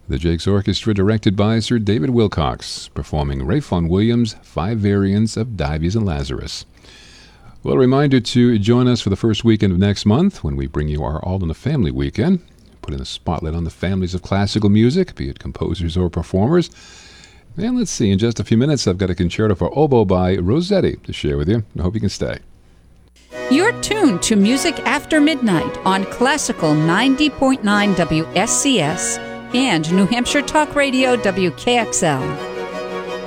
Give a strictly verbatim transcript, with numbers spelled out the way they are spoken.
The Jakes Orchestra, directed by Sir David Wilcox, performing Ray Vaughan Williams' five variants of Dives and Lazarus. Well, a reminder to join us for the first weekend of next month when we bring you our All in the Family weekend, putting a spotlight on the families of classical music, be it composers or performers. And let's see, in just a few minutes, I've got a concerto for oboe by Rossetti to share with you. I hope you can stay. You're tuned to Music After Midnight on Classical ninety point nine W S C S and New Hampshire Talk Radio W K X L.